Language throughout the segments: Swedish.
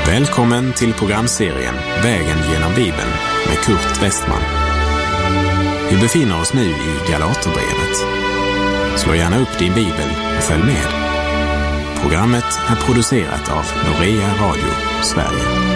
Välkommen till programserien Vägen genom Bibeln med Kurt Westman. Vi befinner oss nu i Galaterbrevet. Slå gärna upp din bibel och följ med. Programmet är producerat av Norea Radio, Sverige.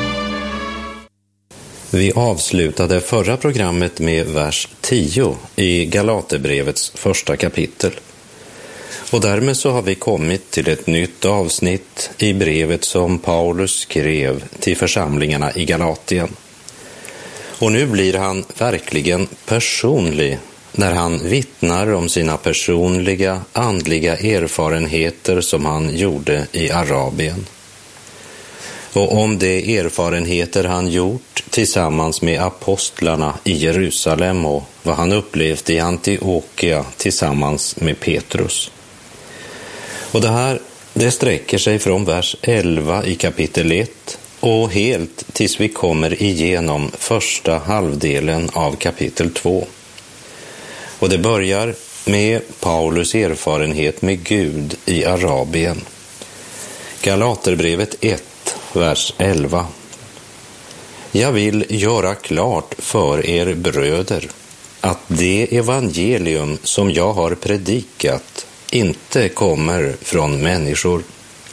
Vi avslutade förra programmet med vers 10 i Galaterbrevets första kapitel. Och därmed så har vi kommit till ett nytt avsnitt i brevet som Paulus skrev till församlingarna i Galatien. Och nu blir han verkligen personlig när han vittnar om sina personliga andliga erfarenheter som han gjorde i Arabien. Och om de erfarenheter han gjort tillsammans med apostlarna i Jerusalem och vad han upplevt i Antiochia tillsammans med Petrus. Och det sträcker sig från vers 11 i kapitel 1 och helt tills vi kommer igenom första halvdelen av kapitel 2. Och det börjar med Paulus erfarenhet med Gud i Arabien. Galaterbrevet 1, vers 11. Jag vill göra klart för er bröder att det evangelium som jag har predikat inte kommer från människor.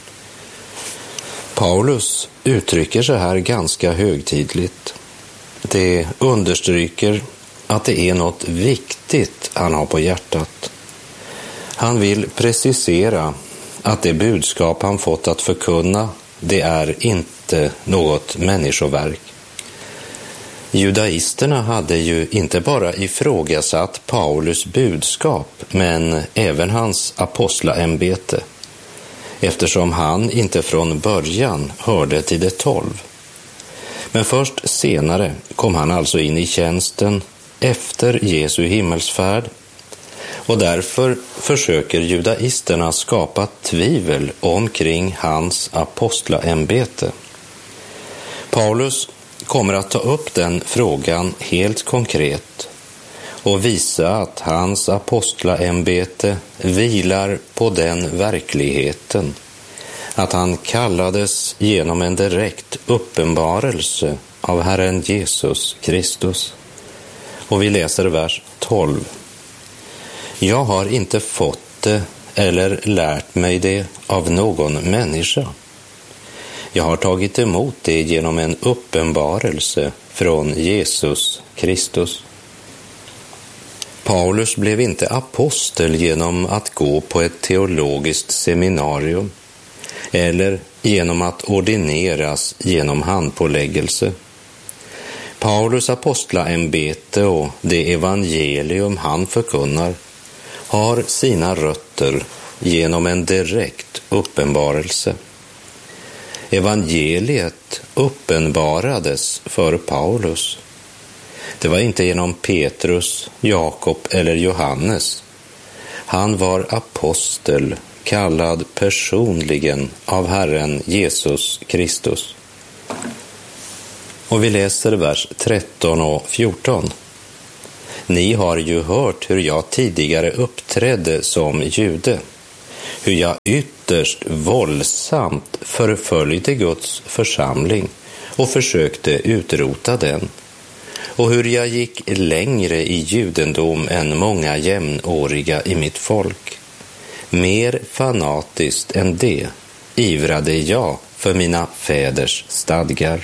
Paulus uttrycker sig här ganska högtidligt. Det understryker att det är något viktigt han har på hjärtat. Han vill precisera att det budskap han fått att förkunna, det är inte något människoverk. Judaisterna hade ju inte bara ifrågasatt Paulus budskap, men även hans apostlaämbete, eftersom han inte från början hörde till de 12. Men först senare kom han alltså in i tjänsten efter Jesu himmelsfärd, och därför försöker judaisterna skapa tvivel omkring hans apostlaämbete. Paulus kommer att ta upp den frågan helt konkret och visa att hans apostlaämbete vilar på den verkligheten att han kallades genom en direkt uppenbarelse av Herren Jesus Kristus. Och vi läser vers 12. Jag har inte fått det eller lärt mig det av någon människa. Jag har tagit emot det genom en uppenbarelse från Jesus Kristus. Paulus blev inte apostel genom att gå på ett teologiskt seminarium eller genom att ordineras genom handpåläggelse. Paulus apostlaämbete och det evangelium han förkunnar har sina rötter genom en direkt uppenbarelse. Evangeliet uppenbarades för Paulus. Det var inte genom Petrus, Jakob eller Johannes. Han var apostel, kallad personligen av Herren Jesus Kristus. Och vi läser vers 13 och 14. Ni har ju hört hur jag tidigare uppträdde som jude, hur jag ytterst våldsamt förföljde Guds församling och försökte utrota den, och hur jag gick längre i judendom än många jämnåriga i mitt folk. Mer fanatiskt än det ivrade jag för mina fäders stadgar.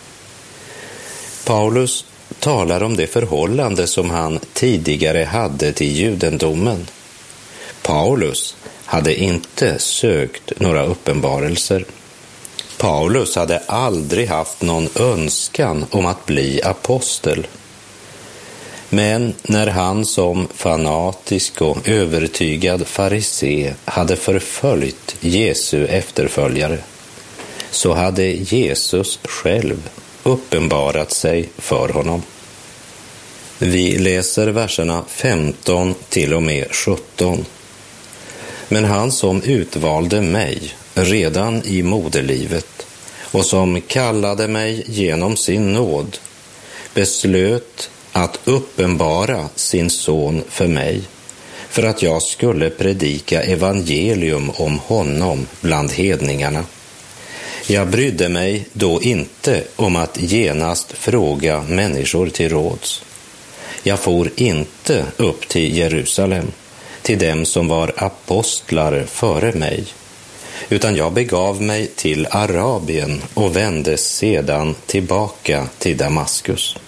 Paulus talar om det förhållande som han tidigare hade till judendomen. Paulus hade inte sökt några uppenbarelser. Paulus hade aldrig haft någon önskan om att bli apostel. Men när han som fanatisk och övertygad farisé hade förföljt Jesu efterföljare, så hade Jesus själv uppenbarat sig för honom. Vi läser verserna 15 till och med 17. Men han som utvalde mig redan i moderlivet och som kallade mig genom sin nåd beslöt att uppenbara sin son för mig, för att jag skulle predika evangelium om honom bland hedningarna. Jag brydde mig då inte om att genast fråga människor till råds. Jag for inte upp till Jerusalem, till dem som var apostlar före mig, utan jag begav mig till Arabien och vände sedan tillbaka till Damaskus.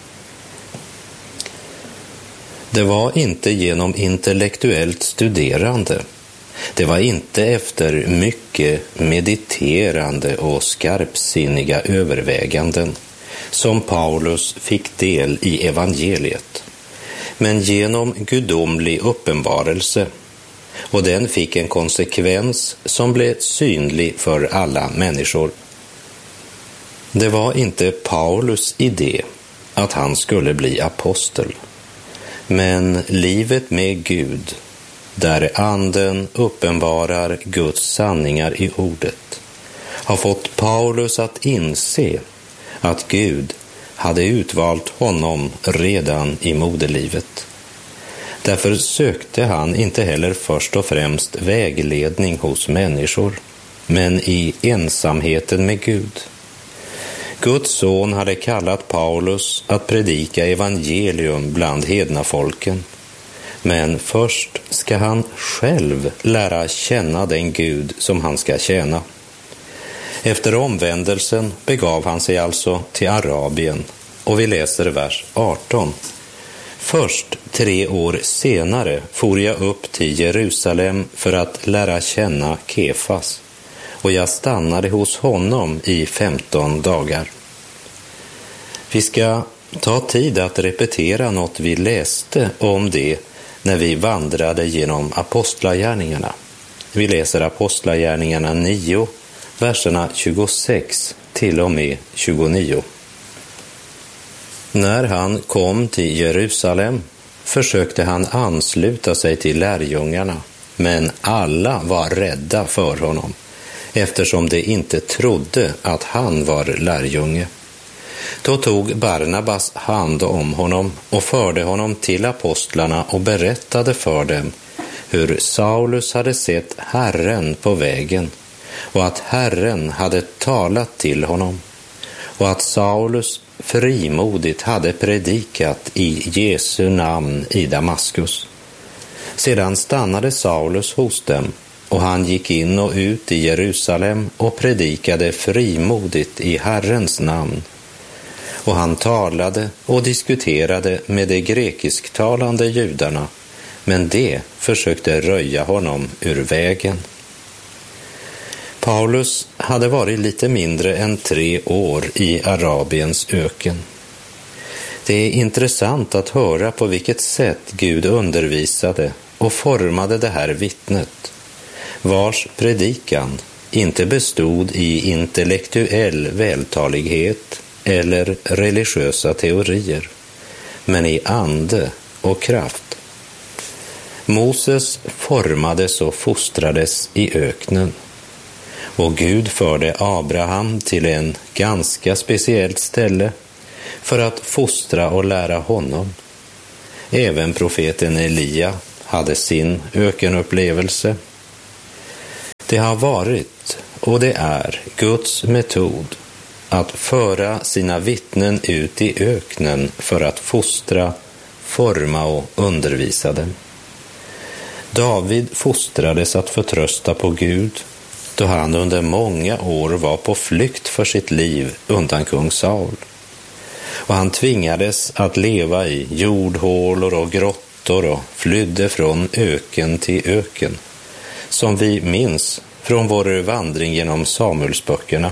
Det var inte genom intellektuellt studerande, det var inte efter mycket mediterande och skarpsinniga överväganden som Paulus fick del i evangeliet, men genom gudomlig uppenbarelse, och den fick en konsekvens som blev synlig för alla människor. Det var inte Paulus idé att han skulle bli apostel, men livet med Gud, där anden uppenbarar Guds sanningar i ordet, har fått Paulus att inse att Gud hade utvalt honom redan i moderlivet. Därför sökte han inte heller först och främst vägledning hos människor, men i ensamheten med Gud. Guds son hade kallat Paulus att predika evangelium bland hedna folken, men först ska han själv lära känna den Gud som han ska tjäna. Efter omvändelsen begav han sig alltså till Arabien, och vi läser vers 18. Först 3 år senare for jag upp till Jerusalem för att lära känna Kefas, och jag stannade hos honom i 15 dagar. Vi ska ta tid att repetera något vi läste om det när vi vandrade genom apostlagärningarna. Vi läser apostlagärningarna 9, verserna 26 till och med 29. När han kom till Jerusalem försökte han ansluta sig till lärjungarna, men alla var rädda för honom, eftersom de inte trodde att han var lärjunge. Då tog Barnabas hand om honom och förde honom till apostlarna och berättade för dem hur Saulus hade sett Herren på vägen och att Herren hade talat till honom och att Saulus frimodigt hade predikat i Jesu namn i Damaskus. Sedan stannade Saulus hos dem, och han gick in och ut i Jerusalem och predikade frimodigt i Herrens namn. Och han talade och diskuterade med de grekisktalande judarna, men de försökte röja honom ur vägen. Paulus hade varit lite mindre än 3 år i Arabiens öken. Det är intressant att höra på vilket sätt Gud undervisade och formade det här vittnet, vars predikan inte bestod i intellektuell vältalighet eller religiösa teorier, men i ande och kraft. Moses formades och fostrades i öknen, och Gud förde Abraham till en ganska speciellt ställe för att fostra och lära honom. Även profeten Elia hade sin ökenupplevelse. Det har varit och det är Guds metod att föra sina vittnen ut i öknen för att fostra, forma och undervisa dem. David fostrades att förtrösta på Gud, då han under många år var på flykt för sitt liv undan kung Saul. Och han tvingades att leva i jordhålor och grottor och flydde från öken till öken, som vi minns från vår vandring genom Samuelsböckerna.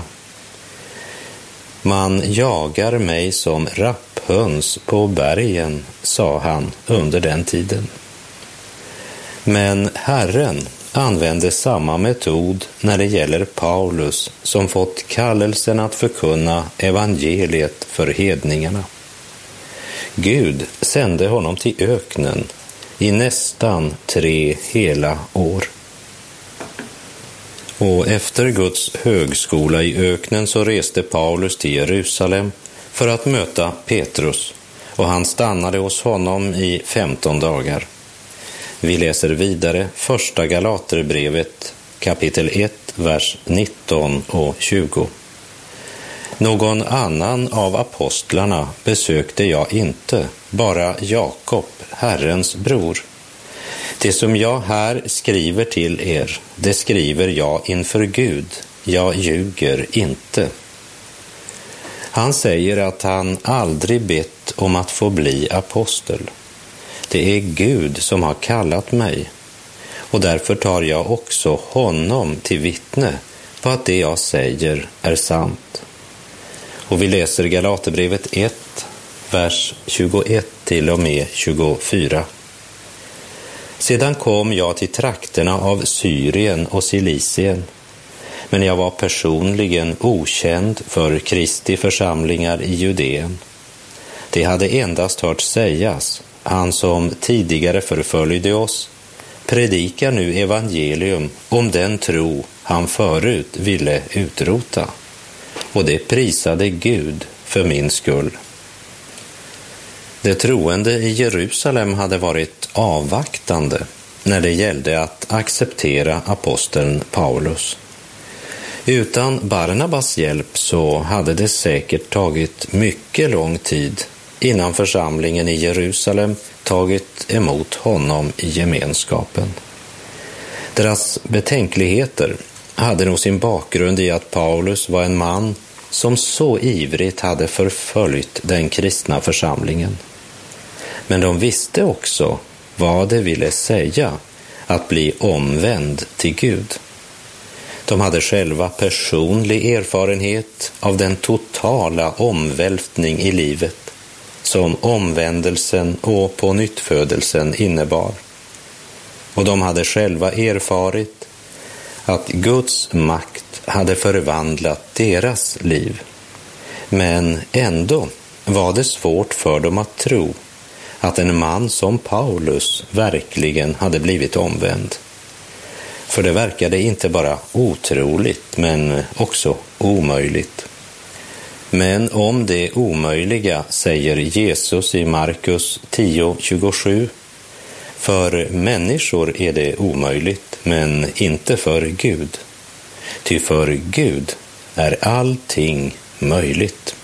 Man jagar mig som rapphöns på bergen, sa han under den tiden. Men Herren använde samma metod när det gäller Paulus, som fått kallelsen att förkunna evangeliet för hedningarna. Gud sände honom till öknen i nästan 3 hela år. Och efter Guds högskola i öknen så reste Paulus till Jerusalem för att möta Petrus, och han stannade hos honom i 15 dagar. Vi läser vidare första Galaterbrevet kapitel 1, vers 19 och 20. Någon annan av apostlarna besökte jag inte, bara Jakob, Herrens bror. Det som jag här skriver till er, det skriver jag inför Gud. Jag ljuger inte. Han säger att han aldrig bett om att få bli apostel. Det är Gud som har kallat mig, och därför tar jag också honom till vittne på att det jag säger är sant. Och vi läser Galaterbrevet 1, vers 21 till och med 24. Sedan kom jag till trakterna av Syrien och Cilicien, men jag var personligen okänd för Kristi församlingar i Judeen. Det hade endast hört sägas, han som tidigare förföljde oss predikar nu evangelium om den tro han förut ville utrota. Och det prisade Gud för min skull. De troende i Jerusalem hade varit avvaktande när det gällde att acceptera aposteln Paulus. Utan Barnabas hjälp så hade det säkert tagit mycket lång tid innan församlingen i Jerusalem tagit emot honom i gemenskapen. Deras betänkligheter hade nog sin bakgrund i att Paulus var en man som så ivrigt hade förföljt den kristna församlingen. Men de visste också vad det ville säga att bli omvänd till Gud. De hade själva personlig erfarenhet av den totala omvälvning i livet som omvändelsen och pånyttfödelsen innebar. Och de hade själva erfarit att Guds makt hade förvandlat deras liv. Men ändå var det svårt för dem att tro att en man som Paulus verkligen hade blivit omvänd. För det verkade inte bara otroligt, men också omöjligt. Men om det omöjliga säger Jesus i Markus 10:27, för människor är det omöjligt, men inte för Gud. Ty för Gud är allting möjligt.